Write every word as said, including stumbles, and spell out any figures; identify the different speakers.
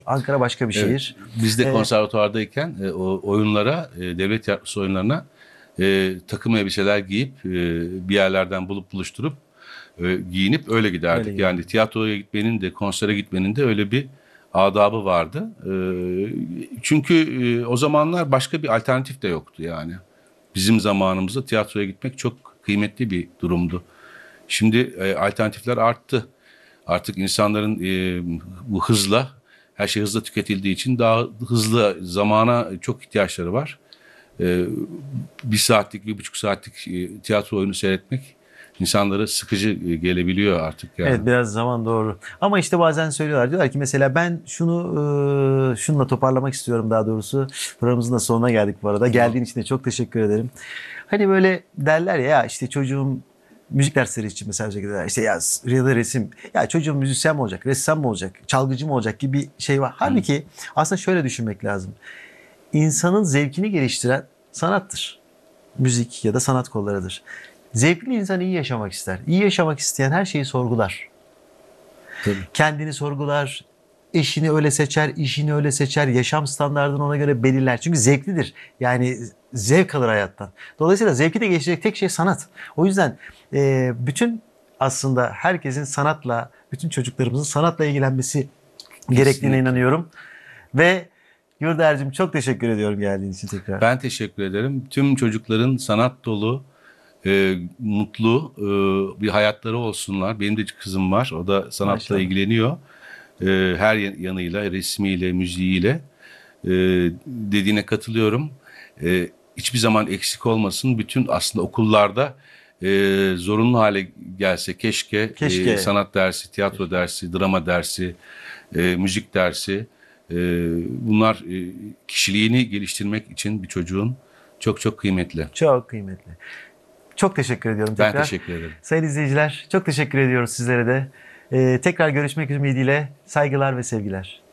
Speaker 1: Ankara başka bir
Speaker 2: Evet,
Speaker 1: şehir.
Speaker 2: biz de
Speaker 1: Ee,
Speaker 2: konservatuvardayken e, o oyunlara, e, devlet tiyatrosu oyunlarına e, takım elbiseler giyip e, bir yerlerden bulup buluşturup e, giyinip öyle
Speaker 1: öyle
Speaker 2: giderdik. Yani
Speaker 1: giderdim.
Speaker 2: tiyatroya gitmenin de konsere gitmenin de öyle bir adabı vardı. E, çünkü e, o zamanlar başka bir alternatif de yoktu yani. Bizim zamanımızda tiyatroya gitmek çok kıymetli bir durumdu. Şimdi e, alternatifler arttı. Artık insanların e, bu hızla, her şey hızla tüketildiği için daha hızlı zamana çok ihtiyaçları var. E, bir saatlik, bir buçuk saatlik e, tiyatro oyunu seyretmek insanlara sıkıcı e, gelebiliyor artık yani.
Speaker 1: Evet, biraz zaman doğru. Ama işte bazen söylüyorlar. Diyorlar ki mesela ben şunu e, şununla toparlamak istiyorum daha doğrusu. Programımızın da sonuna geldik bu arada.
Speaker 2: Tamam.
Speaker 1: Geldiğin için de çok teşekkür ederim. Hani böyle derler ya, ya işte çocuğum müzik dersleri için mesela gidiyorlar. İşte ya ya da resim. Ya çocuğum müzisyen mi olacak, ressam mı olacak, çalgıcı mı olacak gibi bir şey var.
Speaker 2: Hı.
Speaker 1: Halbuki aslında şöyle düşünmek lazım. İnsanın zevkini geliştiren sanattır. Müzik ya da sanat kollarıdır. Zevkli insan iyi yaşamak ister. İyi yaşamak isteyen her şeyi sorgular.
Speaker 2: Tabii.
Speaker 1: Kendini sorgular, eşini öyle seçer, işini öyle seçer, yaşam standartını ona göre belirler. Çünkü zevklidir. Yani zevk alır hayattan. Dolayısıyla zevki de geçirecek tek şey sanat. O yüzden e, bütün aslında herkesin sanatla, bütün çocuklarımızın sanatla ilgilenmesi gerektiğine
Speaker 2: Kesinlikle.
Speaker 1: inanıyorum. Ve Yurdercim çok teşekkür ediyorum geldiğin için tekrar.
Speaker 2: Ben teşekkür ederim. Tüm çocukların sanat dolu, e, mutlu e, bir hayatları olsunlar. Benim de kızım var. O da sanatla
Speaker 1: Maşallah.
Speaker 2: ilgileniyor. E, her yanıyla, resmiyle, müziğiyle. E, dediğine katılıyorum. E, hiçbir zaman eksik olmasın. Bütün aslında okullarda e, zorunlu hale gelse keşke e,
Speaker 1: Keşke.
Speaker 2: sanat dersi, tiyatro
Speaker 1: Keşke.
Speaker 2: dersi, drama dersi, e, müzik dersi. E, bunlar e, kişiliğini geliştirmek için bir çocuğun çok çok kıymetli.
Speaker 1: Çok kıymetli. Çok teşekkür ediyorum
Speaker 2: Ben
Speaker 1: tekrar.
Speaker 2: teşekkür ederim.
Speaker 1: Sayın izleyiciler, çok teşekkür ediyoruz sizlere de. Ee, tekrar görüşmek ümidiyle saygılar ve sevgiler.